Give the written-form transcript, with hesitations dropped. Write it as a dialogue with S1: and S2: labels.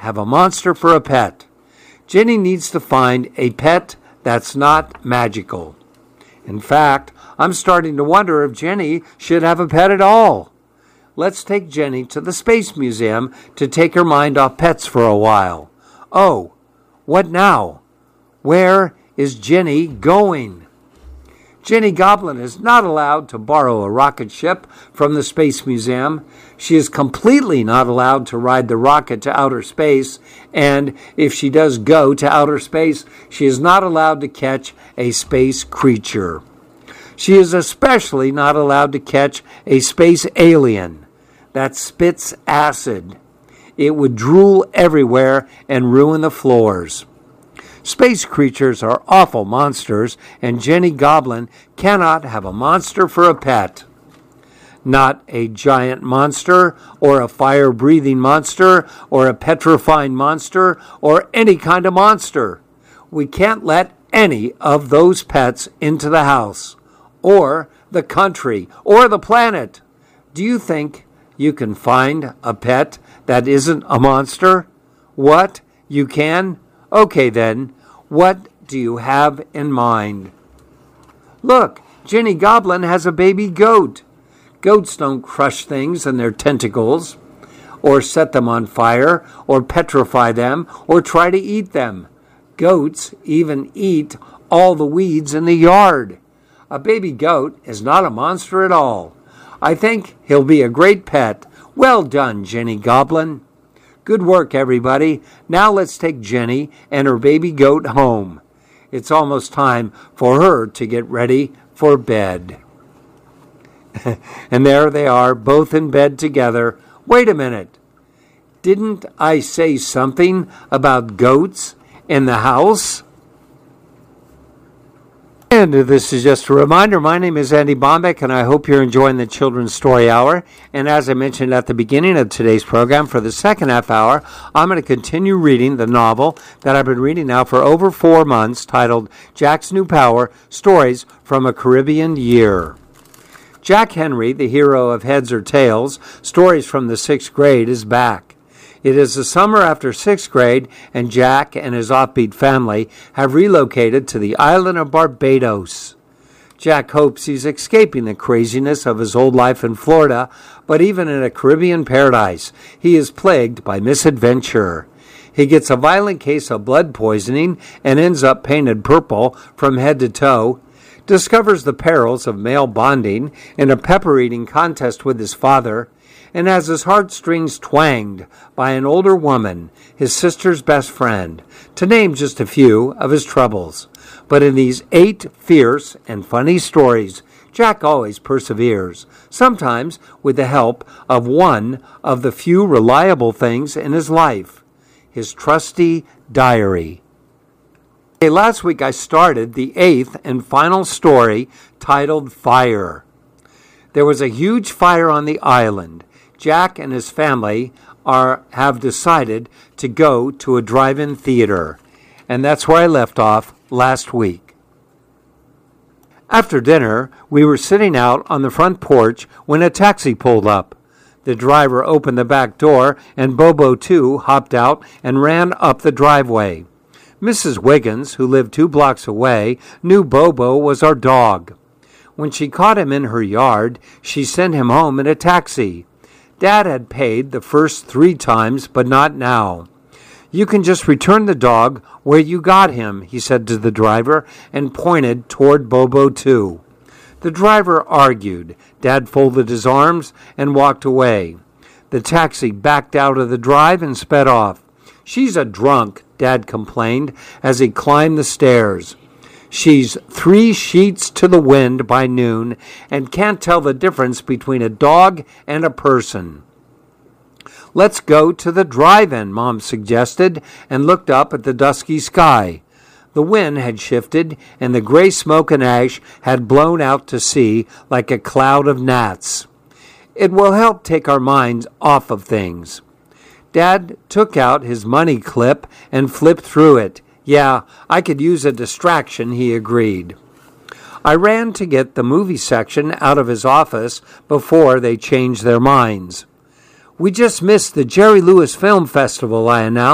S1: have a monster for a pet. Jenny needs to find a pet that's not magical. In fact, I'm starting to wonder if Jenny should have a pet at all. Let's take Jenny to the Space Museum to take her mind off pets for a while. Oh, what now? Where is Jenny going? Jenny Goblin is not allowed to borrow a rocket ship from the Space Museum. She is completely not allowed to ride the rocket to outer space, and if she does go to outer space, she is not allowed to catch a space creature. She is especially not allowed to catch a space alien that spits acid. It would drool everywhere and ruin the floors. Space creatures are awful monsters, and Jenny Goblin cannot have a monster for a pet. Not a giant monster, or a fire-breathing monster, or a petrifying monster, or any kind of monster. We can't let any of those pets into the house, or the country, or the planet. Do you think you can find a pet that isn't a monster? What? You can? Okay then. What do you have in mind? Look, Jenny Goblin has a baby goat. Goats don't crush things in their tentacles, or set them on fire, or petrify them, or try to eat them. Goats even eat all the weeds in the yard. A baby goat is not a monster at all. I think he'll be a great pet. Well done, Jenny Goblin. Good work, everybody. Now let's take Jenny and her baby goat home. It's almost time for her to get ready for bed. And there they are, both in bed together. Wait a minute. Didn't I say something about goats in the house? And this is just a reminder, my name is Andy Bombeck, and I hope you're enjoying the Children's Story Hour. And as I mentioned at the beginning of today's program, for the second half hour, I'm going to continue reading the novel that I've been reading now for over 4 months, titled Jack's New Power, Stories from a Caribbean Year. Jack Henry, the hero of Heads or Tails, Stories from the 6th Grade, is back. It is the summer after 6th grade, and Jack and his offbeat family have relocated to the island of Barbados. Jack hopes he's escaping the craziness of his old life in Florida, but even in a Caribbean paradise, he is plagued by misadventure. He gets a violent case of blood poisoning and ends up painted purple from head to toe, discovers the perils of male bonding in a pepper-eating contest with his father, and has his heartstrings twanged by an older woman, his sister's best friend, to name just a few of his troubles. But in these 8 fierce and funny stories, Jack always perseveres, sometimes with the help of one of the few reliable things in his life, his trusty diary. Last week I started the 8th and final story titled Fire. There was a huge fire on the island. Jack and his family have decided to go to a drive-in theater, and that's where I left off last week. After dinner, we were sitting out on the front porch when a taxi pulled up. The driver opened the back door, and Bobo, too, hopped out and ran up the driveway. Mrs. Wiggins, who lived 2 blocks away, knew Bobo was our dog. When she caught him in her yard, she sent him home in a taxi. Dad had paid the first 3 times, but not now. You can just return the dog where you got him, he said to the driver, and pointed toward Bobo, too. The driver argued. Dad folded his arms and walked away. The taxi backed out of the drive and sped off. She's a drunk, Dad complained as he climbed the stairs. She's 3 sheets to the wind by noon and can't tell the difference between a dog and a person. Let's go to the drive-in, Mom suggested, and looked up at the dusky sky. The wind had shifted, and the gray smoke and ash had blown out to sea like a cloud of gnats. It will help take our minds off of things. Dad took out his money clip and flipped through it. Yeah, I could use a distraction, he agreed. I ran to get the movie section out of his office before they changed their minds. We just missed the Jerry Lewis Film Festival, I announced.